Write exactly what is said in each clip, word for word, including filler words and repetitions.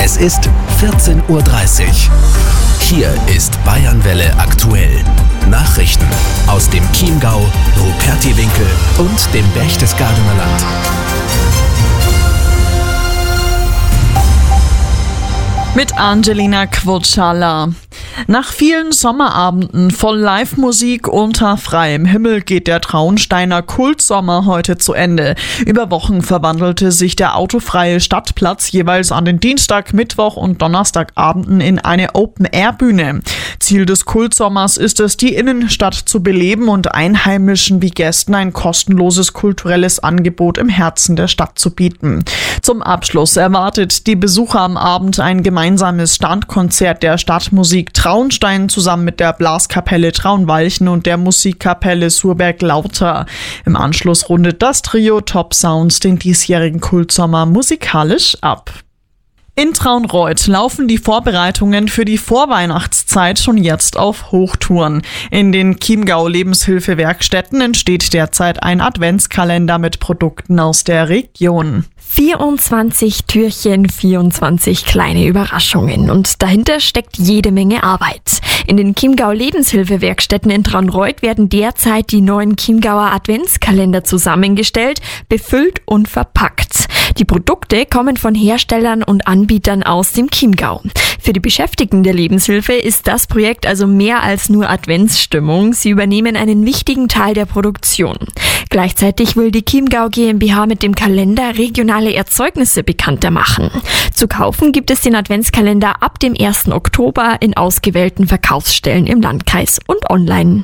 Es ist vierzehn Uhr dreißig. Hier ist Bayernwelle aktuell. Nachrichten aus dem Chiemgau, Rupertiwinkel und dem Berchtesgadener Land. Mit Angelina Quotschala. Nach vielen Sommerabenden voll Live-Musik unter freiem Himmel geht der Traunsteiner Kultsommer heute zu Ende. Über Wochen verwandelte sich der autofreie Stadtplatz jeweils an den Dienstag-, Mittwoch- und Donnerstagabenden in eine Open-Air-Bühne. Ziel des Kultsommers ist es, die Innenstadt zu beleben und Einheimischen wie Gästen ein kostenloses kulturelles Angebot im Herzen der Stadt zu bieten. Zum Abschluss erwartet die Besucher am Abend ein gemeinsames Standkonzert der Stadtmusik Traunstein zusammen mit der Blaskapelle Traunwalchen und der Musikkapelle Surberg-Lauter. Im Anschluss rundet das Trio Top Sounds den diesjährigen Kultsommer musikalisch ab. In Traunreut laufen die Vorbereitungen für die Vorweihnachtszeit schon jetzt auf Hochtouren. In den Chiemgau-Lebenshilfe-Werkstätten entsteht derzeit ein Adventskalender mit Produkten aus der Region. vierundzwanzig Türchen, vierundzwanzig kleine Überraschungen und dahinter steckt jede Menge Arbeit. In den Chiemgau-Lebenshilfe-Werkstätten in Traunreut werden derzeit die neuen Chiemgauer Adventskalender zusammengestellt, befüllt und verpackt. Die Produkte kommen von Herstellern und Anbietern aus dem Chiemgau. Für die Beschäftigten der Lebenshilfe ist das Projekt also mehr als nur Adventsstimmung. Sie übernehmen einen wichtigen Teil der Produktion. Gleichzeitig will die Chiemgau GmbH mit dem Kalender regionale Erzeugnisse bekannter machen. Zu kaufen gibt es den Adventskalender ab dem ersten Oktober in ausgewählten Verkaufsstellen im Landkreis und online.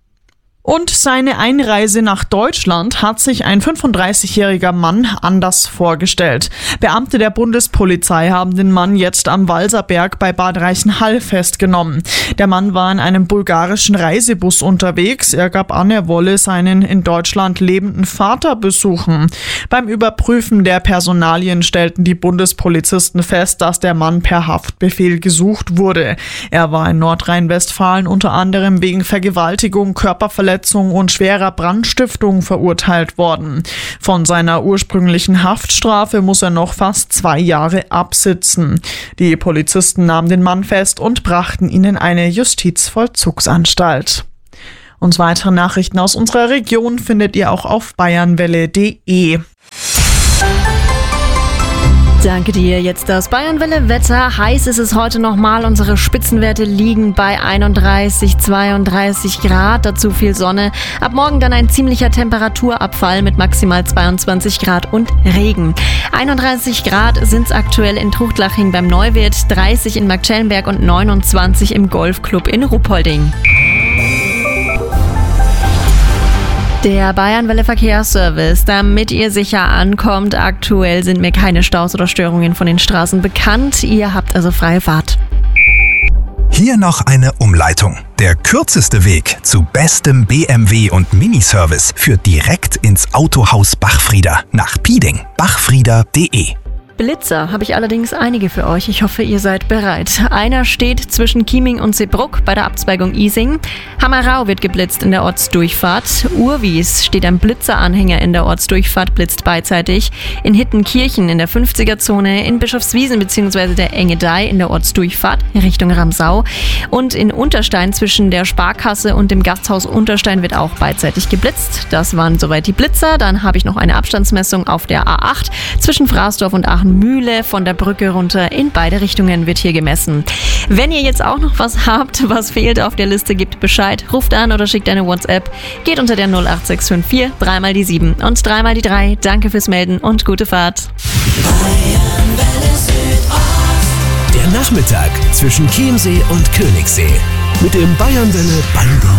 Und seine Einreise nach Deutschland hat sich ein fünfunddreißigjähriger Mann anders vorgestellt. Beamte der Bundespolizei haben den Mann jetzt am Walserberg bei Bad Reichenhall festgenommen. Der Mann war in einem bulgarischen Reisebus unterwegs. Er gab an, er wolle seinen in Deutschland lebenden Vater besuchen. Beim Überprüfen der Personalien stellten die Bundespolizisten fest, dass der Mann per Haftbefehl gesucht wurde. Er war in Nordrhein-Westfalen unter anderem wegen Vergewaltigung, Körperverletzung und schwerer Brandstiftung verurteilt worden. Von seiner ursprünglichen Haftstrafe muss er noch fast zwei Jahre absitzen. Die Polizisten nahmen den Mann fest und brachten ihn in eine Justizvollzugsanstalt. Und weitere Nachrichten aus unserer Region findet ihr auch auf bayernwelle punkt de. Danke dir. Jetzt das Bayernwelle Wetter. Heiß ist es heute nochmal. Unsere Spitzenwerte liegen bei einunddreißig, zweiunddreißig Grad. Dazu viel Sonne. Ab morgen dann ein ziemlicher Temperaturabfall mit maximal zweiundzwanzig Grad und Regen. einunddreißig Grad sind es aktuell in Truchtlaching beim Neuwirt, dreißig in Marktschellenberg und neunundzwanzig im Golfclub in Ruppolding. Der Bayernwelle Verkehrsservice, damit ihr sicher ankommt. Aktuell sind mir keine Staus oder Störungen von den Straßen bekannt. Ihr habt also freie Fahrt. Hier noch eine Umleitung. Der kürzeste Weg zu bestem B M W und Miniservice führt direkt ins Autohaus Bachfrieder nach Pieding. bachfrieder punkt de. Blitzer habe ich allerdings einige für euch. Ich hoffe, ihr seid bereit. Einer steht zwischen Chieming und Seebrugg bei der Abzweigung Ising. Hammerau wird geblitzt in der Ortsdurchfahrt. Urwies steht ein Blitzeranhänger in der Ortsdurchfahrt, blitzt beidseitig. In Hittenkirchen in der fünfziger-Zone, in Bischofswiesen bzw. der Engedei in der Ortsdurchfahrt Richtung Ramsau. Und in Unterstein zwischen der Sparkasse und dem Gasthaus Unterstein wird auch beidseitig geblitzt. Das waren soweit die Blitzer. Dann habe ich noch eine Abstandsmessung auf der A acht zwischen Fraßdorf und Aachen Mühle. Von der Brücke runter in beide Richtungen wird hier gemessen. Wenn ihr jetzt auch noch was habt, was fehlt auf der Liste, gebt Bescheid, ruft an oder schickt eine WhatsApp. Geht unter der null acht sechs fünf vier, dreimal die sieben und dreimal die drei. Danke fürs Melden und gute Fahrt. Der Nachmittag zwischen Chiemsee und Königssee mit dem Bayernwelle Bandi.